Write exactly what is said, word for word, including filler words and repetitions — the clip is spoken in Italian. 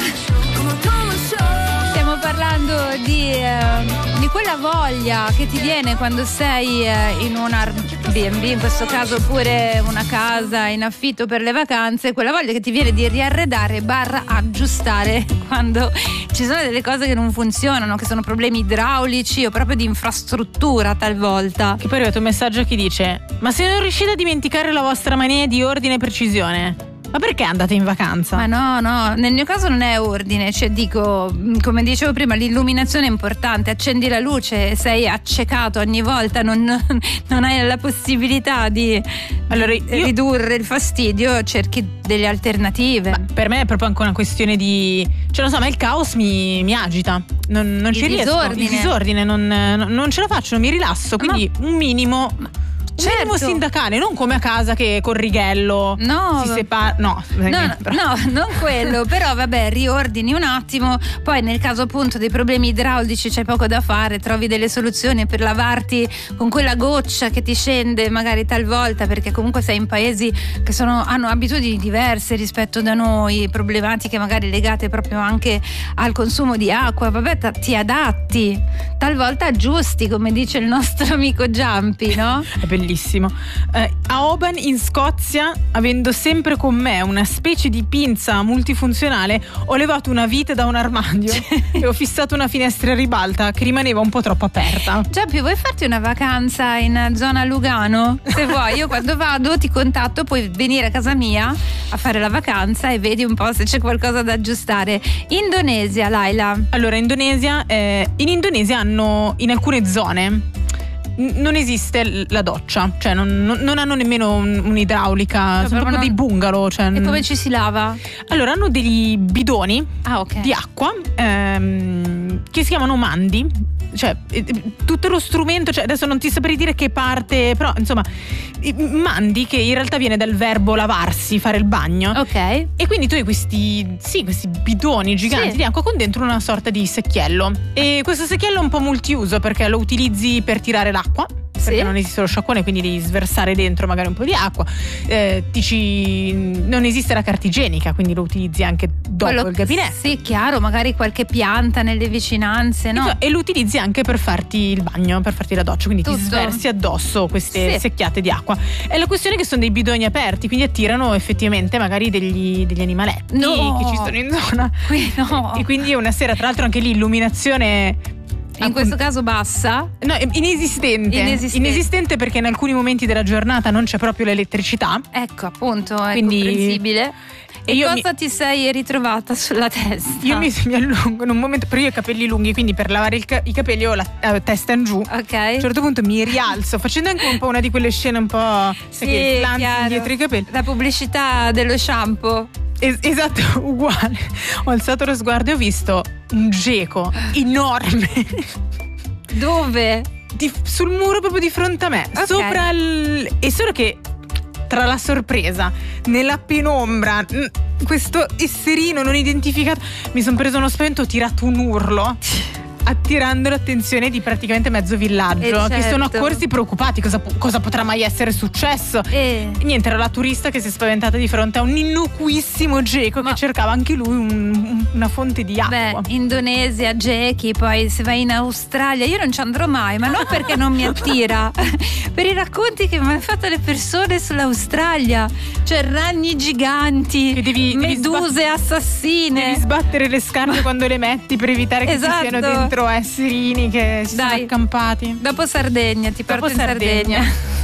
Stiamo parlando di, eh, di quella voglia che ti viene quando sei eh, in un Airbnb, in questo caso pure una casa in affitto per le vacanze, quella voglia che ti viene di riarredare barra aggiustare quando ci sono delle cose che non funzionano, che sono problemi idraulici o proprio di infrastruttura talvolta. Che poi è arrivato un messaggio che dice: ma se non riuscite a dimenticare la vostra mania di ordine e precisione, ma perché andate in vacanza? Ma no, no, nel mio caso non è ordine, cioè dico, come dicevo prima, l'illuminazione è importante, accendi la luce, sei accecato ogni volta, non, non hai la possibilità di allora, io, ridurre il fastidio, cerchi delle alternative. Ma per me è proprio anche una questione di, cioè non so, ma il caos mi, mi agita, non, non ci riesco. Disordine. Il disordine, non, non ce la faccio, non mi rilasso, quindi ma, un minimo... Ma, certo. Minimo sindacale, non come a casa che col righello no, si separa. No, no, no, no, non quello. Però vabbè, riordini un attimo. Poi nel caso appunto dei problemi idraulici c'è poco da fare, trovi delle soluzioni per lavarti con quella goccia che ti scende magari talvolta, perché comunque sei in paesi che sono, hanno abitudini diverse rispetto da noi, problematiche magari legate proprio anche al consumo di acqua. Vabbè, t- ti adatti, talvolta aggiusti, come dice il nostro amico Giampi, no? È bellissimo. Bellissimo. Eh, a Oban in Scozia, avendo sempre con me una specie di pinza multifunzionale, ho levato una vite da un armadio e ho fissato una finestra a ribalta che rimaneva un po' troppo aperta. Giappi, vuoi farti una vacanza in zona Lugano? Se vuoi, io quando vado ti contatto, puoi venire a casa mia a fare la vacanza e vedi un po' se c'è qualcosa da aggiustare. Indonesia, Laila. Allora, Indonesia, eh, in Indonesia hanno in alcune zone non esiste la doccia, cioè non, non hanno nemmeno un, un'idraulica, cioè, sono proprio non... dei bungalow. Cioè, e come ci si lava? Allora hanno degli bidoni ah, okay. di acqua ehm, che si chiamano mandi, cioè tutto lo strumento, cioè adesso non ti saprei dire che parte, però insomma mandi, che in realtà viene dal verbo lavarsi, fare il bagno. Ok. E quindi tu hai questi, sì, questi bidoni giganti sì. di acqua con dentro una sorta di secchiello. E questo secchiello è un po' multiuso perché lo utilizzi per tirare l'acqua, perché sì. non esiste lo sciacquone, quindi devi sversare dentro magari un po' di acqua. Eh, dici, non esiste la carta igienica, quindi lo utilizzi anche dopo Quello, il gabinetto. Sì, chiaro, magari qualche pianta nelle vicinanze, no? E, e lo utilizzi anche per farti il bagno, per farti la doccia, quindi Tutto. ti sversi addosso queste sì. secchiate di acqua. È la questione che sono dei bidoni aperti, quindi attirano effettivamente magari degli, degli animaletti no. che ci sono in zona. Qui no. E quindi una sera, tra l'altro, anche lì illuminazione in questo caso bassa? No, inesistente. Inesistente. Inesistente perché in alcuni momenti della giornata non c'è proprio l'elettricità. Ecco, appunto, è Quindi, comprensibile. E io cosa mi, ti sei ritrovata sulla testa? Io mi, mi allungo in un momento, però io ho i capelli lunghi, quindi per lavare il, i capelli ho la, la testa in giù. Ok. A un certo punto mi rialzo, facendo anche un po' una di quelle scene un po' sì, che lanzi dietro i capelli. La pubblicità dello shampoo. Es- esatto, uguale. Ho alzato lo sguardo e ho visto un geco enorme. Dove? Di, sul muro proprio di fronte a me. Okay. Sopra il... E solo che tra la sorpresa, nella penombra, questo esserino non identificato, mi sono preso uno spavento, ho tirato un urlo attirando l'attenzione di praticamente mezzo villaggio, eh certo. che sono accorsi preoccupati, cosa, cosa potrà mai essere successo. Eh. Niente, era la turista che si è spaventata di fronte a un innocuissimo geco Ma... che cercava anche lui un, una fonte di acqua. Beh, Indonesia, gechi, poi se vai in Australia, io non ci andrò mai, ma non perché non mi attira, per i racconti che mi hanno fatto le persone sull'Australia, cioè ragni giganti, che devi, meduse devi sbat- assassine. Devi sbattere le scarpe quando le metti per evitare che esatto. ci siano dentro esserini che si Dai, sono accampati. Dopo Sardegna, ti porto Dopo in Sardegna, Sardegna.